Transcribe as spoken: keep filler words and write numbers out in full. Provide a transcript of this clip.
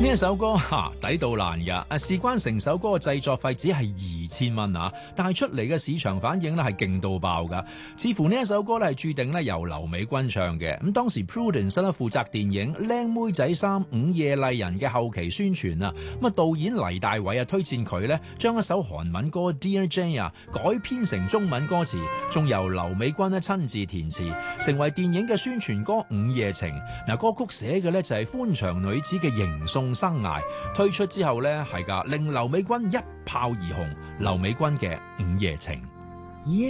呢一首歌吓抵到爛噶，啊事關成首歌嘅製作費只係二千蚊啊，但係出嚟嘅市場反應咧係勁到爆噶，似乎呢一首歌咧係注定咧由劉美君唱嘅。咁當時 Prudence 咧負責電影《靚妹仔三午夜麗人》嘅後期宣傳啊，咁啊導演黎大偉啊推薦佢咧將一首韓文歌 Dear Jane 啊改編成中文歌詞，仲由劉美君咧親自填詞，成為電影嘅宣傳歌《午夜情》。嗱，歌曲寫嘅咧就係歡場女子嘅迎送生涯，推出之後咧係噶令劉美君一炮而紅，劉美君嘅《午夜情》。